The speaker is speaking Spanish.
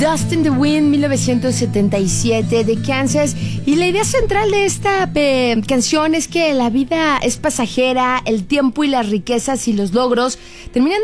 Dust in the Wind, 1977, de Kansas. Y la idea central de esta canción es que la vida es pasajera, el tiempo y las riquezas y los logros terminan